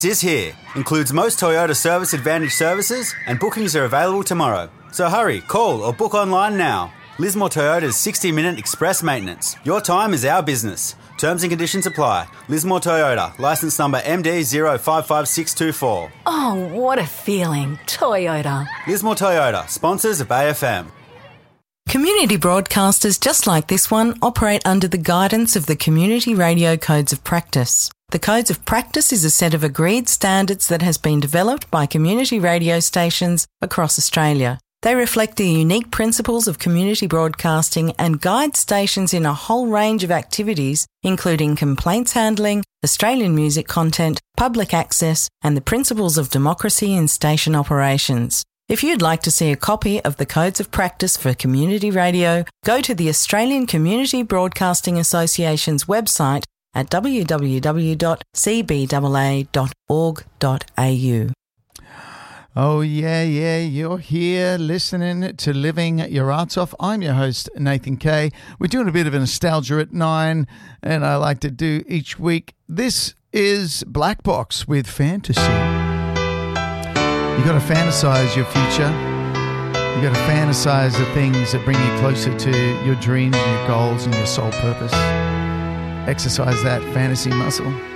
is here. Includes most Toyota Service Advantage services and bookings are available tomorrow. So hurry, call or book online now. Lismore Toyota's 60-minute express maintenance. Your time is our business. Terms and conditions apply. Lismore Toyota, licence number MD055624. Oh, what a feeling. Toyota. Lismore Toyota, sponsors of AFM. Community broadcasters just like this one operate under the guidance of the Community Radio Codes of Practice. The Codes of Practice is a set of agreed standards that has been developed by community radio stations across Australia. They reflect the unique principles of community broadcasting and guide stations in a whole range of activities, including complaints handling, Australian music content, public access, and the principles of democracy in station operations. If you'd like to see a copy of the Codes of Practice for Community Radio, go to the Australian Community Broadcasting Association's website at www.cbaa.org.au. Oh, yeah, you're here listening to Living Your Arts Off. I'm your host, Nathan Kay. We're doing a bit of a nostalgia at 9, and I like to do each week. This is Black Box with Fantasy. You got to fantasize your future. You got to fantasize the things that bring you closer to your dreams and your goals and your soul purpose. Exercise that fantasy muscle.